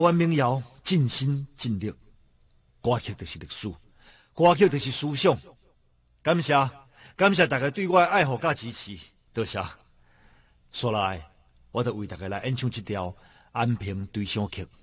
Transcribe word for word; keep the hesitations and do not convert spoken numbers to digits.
阮民谣尽心尽力，歌曲就是历史，歌曲就是思想。感谢感谢大家对我的爱护甲支持，多谢。说来，我就为大家来演唱一条《安平追想曲》。